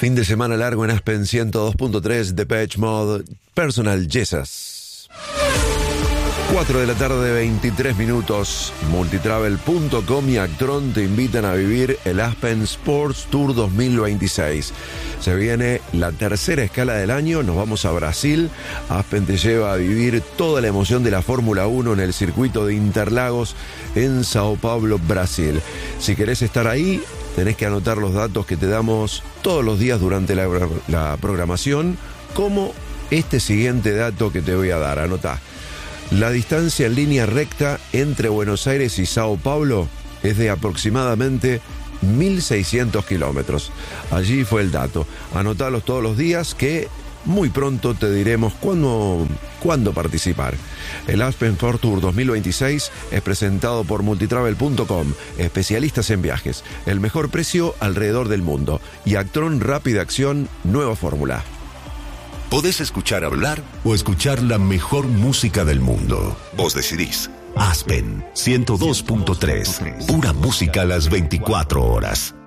Fin de semana largo en Aspen 102.3, Depeche Mode, Personal Jesus. 4 de la tarde, 23 minutos. Multitravel.com y Actron te invitan a vivir el Aspen Sports Tour 2026. Se viene la tercera escala del año, nos vamos a Brasil. Aspen te lleva a vivir toda la emoción de la Fórmula 1 en el circuito de Interlagos en Sao Paulo, Brasil. Si querés estar ahí, tenés que anotar los datos que te damos todos los días durante la programación, como este siguiente dato que te voy a dar. Anotá. La distancia en línea recta entre Buenos Aires y Sao Paulo es de aproximadamente 1.600 kilómetros. Allí fue el dato. Anotalos todos los días que muy pronto te diremos cuándo participar. El Aspen Sport Tour 2026 es presentado por Multitravel.com, especialistas en viajes, el mejor precio alrededor del mundo, y Actron Rápida Acción, nueva fórmula. Podés escuchar hablar o escuchar la mejor música del mundo. Vos decidís. Aspen 102.3. Pura música a las 24 horas.